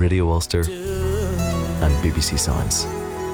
Radio Ulster and BBC Sounds.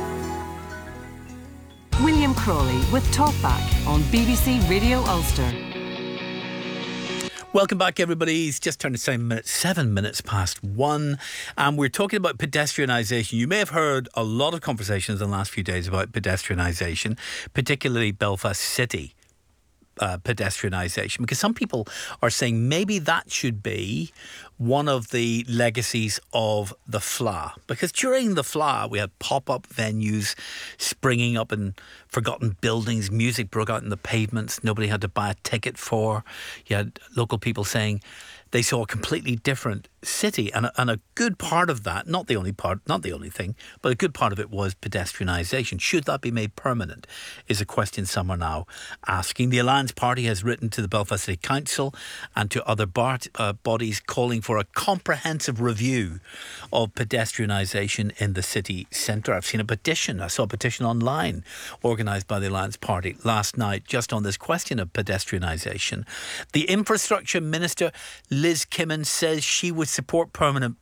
William Crawley with Talkback on BBC Radio Ulster. Welcome back, everybody. It's just turned 7 minutes past 1, and we're talking about pedestrianisation. You may have heard a lot of conversations in the last few days about pedestrianisation, particularly Belfast City pedestrianisation, because some people are saying maybe that should be one of the legacies of the FLA, because during the FLA we had pop-up venues springing up in forgotten buildings, music broke out in the pavements nobody had to buy a ticket for. You had local people saying they saw a completely different city, and a good part of that, not the only thing, but a good part of it was pedestrianisation. Should that be made permanent is a question some are now asking. The Alliance Party has written to the Belfast City Council and to other bodies calling for a comprehensive review of pedestrianisation in the city centre. I saw a petition online organised by the Alliance Party last night just on this question of pedestrianisation. The Infrastructure Minister Liz Kimmin says she would support permanent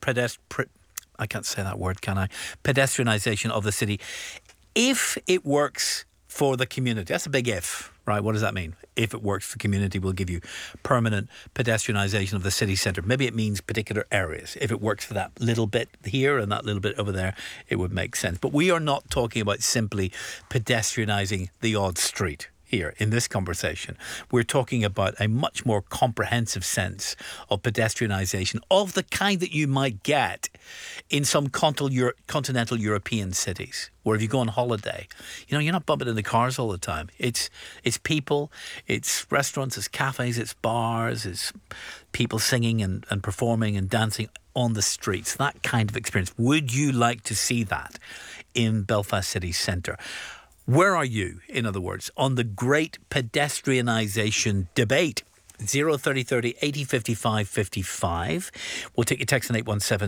pedestrianisation of the city if it works for the community. That's a big if, right? What does that mean? If it works for the community, we'll give you permanent pedestrianisation of the city centre. Maybe it means particular areas. If it works for that little bit here and that little bit over there, it would make sense. But we are not talking about simply pedestrianising the odd street here in this conversation. We're talking about a much more comprehensive sense of pedestrianisation of the kind that you might get in some continental European cities, where if you go on holiday, you're not bumping into cars all the time. It's people, it's restaurants, it's cafes, it's bars, it's people singing and performing and dancing on the streets. That kind of experience. Would you like to see that in Belfast city centre? Where are you, in other words, on the great pedestrianisation debate? 03030 80 55 55. We'll take your text on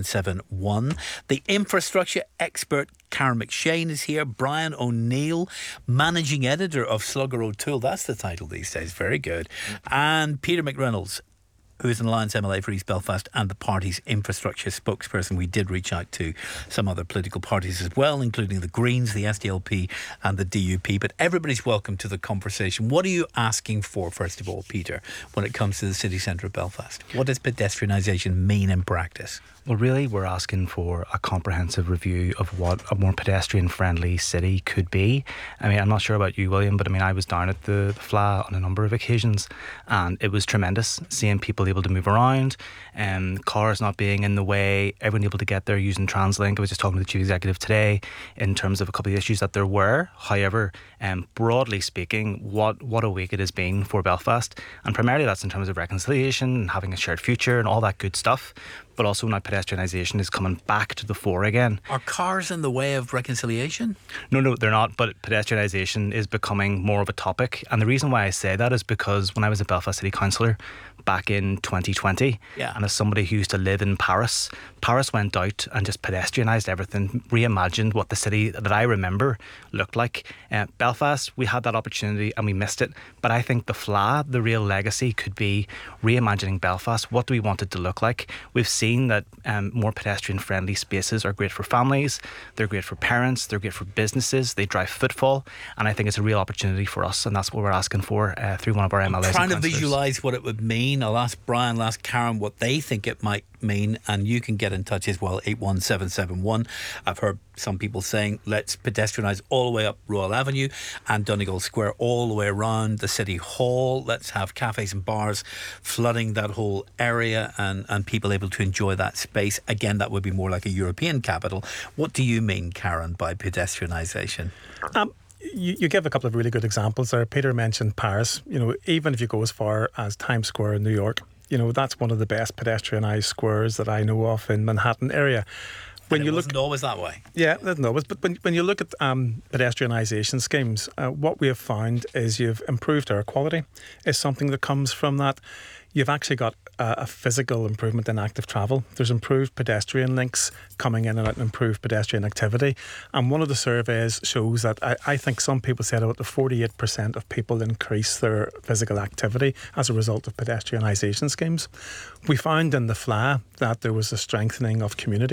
81771. The infrastructure expert Karen McShane is here. Brian O'Neill, managing editor of Slugger O'Toole. That's the title these days. Very good. And Peter McReynolds, who is an Alliance MLA for East Belfast and the party's infrastructure spokesperson. We did reach out to some other political parties as well, including the Greens, the SDLP and the DUP. But everybody's welcome to the conversation. What are you asking for, first of all, Peter, when it comes to the city centre of Belfast? What does pedestrianisation mean in practice? Well, really, we're asking for a comprehensive review of what a more pedestrian-friendly city could be. I mean, I'm not sure about you, William, but I was down at the FLA on a number of occasions, and it was tremendous seeing people able to move around, cars not being in the way, everyone able to get there using TransLink. I was just talking to the Chief Executive today in terms of a couple of issues that there were. However, broadly speaking, what a week it has been for Belfast, and primarily that's in terms of reconciliation and having a shared future and all that good stuff. But also now pedestrianisation is coming back to the fore again. Are cars in the way of reconciliation? No, they're not. But pedestrianisation is becoming more of a topic. And the reason why I say that is because when I was a Belfast City Councillor back in 2020, and as somebody who used to live in Paris went out and just pedestrianised everything, reimagined what the city that I remember looked like. Belfast, we had that opportunity and we missed it. But I think the FLA, the real legacy, could be reimagining Belfast. What do we want it to look like? We've seen that more pedestrian-friendly spaces are great for families, they're great for parents, they're great for businesses, they drive footfall, and I think it's a real opportunity for us, and that's what we're asking for through one of our MLAs. I'm trying to visualise what it would mean. I'll ask Brian, I'll ask Karen what they think it might mean, and you can get in touch as well, 81771. I've heard some people saying let's pedestrianise all the way up Royal Avenue and Donegal Square all the way around the City Hall. Let's have cafes and bars flooding that whole area and people able to enjoy that space. Again, that would be more like a European capital. What do you mean, Karen, by pedestrianisation? You give a couple of really good examples there. Peter mentioned Paris. Even if you go as far as Times Square in New York, that's one of the best pedestrianised squares that I know of in Manhattan area. When you look, always that way. Yeah, it isn't always. But when you look at pedestrianisation schemes, what we have found is you've improved air quality. Is something that comes from that. You've actually got a physical improvement in active travel. There's improved pedestrian links coming in and improved pedestrian activity. And one of the surveys shows that I think some people said about the 48% of people increase their physical activity as a result of pedestrianisation schemes. We found in the FLA that there was a strengthening of community